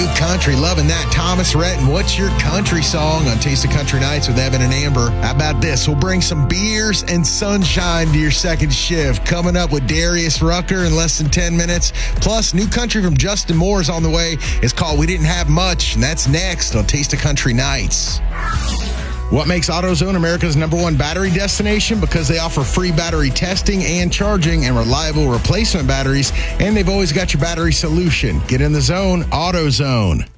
New Country. Loving that. Thomas Rhett, and what's your country song on Taste of Country Nights with Evan and Amber? How about this? We'll bring some beers and sunshine to your second shift. Coming up with Darius Rucker in less than 10 minutes. Plus, new country from Justin Moore is on the way. It's called We Didn't Have Much, and that's next on Taste of Country Nights. What makes AutoZone America's #1 battery destination? Because they offer free battery testing and charging and reliable replacement batteries, and they've always got your battery solution. Get in the zone, AutoZone.